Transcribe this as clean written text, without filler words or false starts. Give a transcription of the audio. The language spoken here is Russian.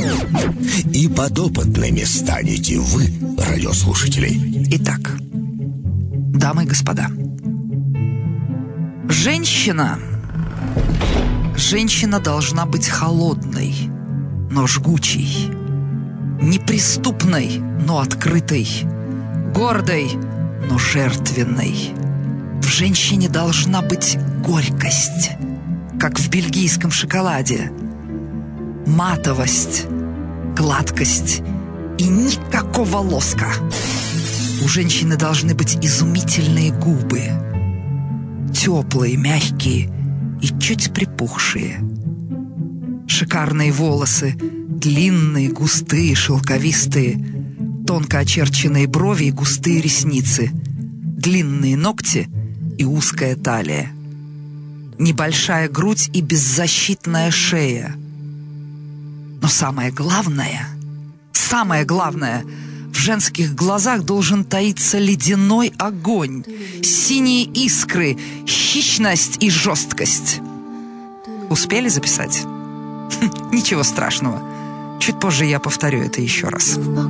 И подопытными станете вы, радиослушатели. Итак, дамы и господа, женщина должна быть холодной, но жгучей, неприступной, но открытой, гордой, но жертвенной. В женщине должна быть горькость, как в бельгийском шоколаде, матовость, гладкость и никакого лоска. У женщины должны быть изумительные губы, теплые, мягкие и чуть припухшие. Шикарные волосы, длинные, густые, шелковистые, тонко очерченные брови и густые ресницы, длинные ногти и узкая талия, небольшая грудь и беззащитная шея. Но самое главное, в женских глазах должен таиться ледяной огонь, синие искры, хищность и жесткость. Успели записать? Ничего страшного. Чуть позже я повторю это еще раз.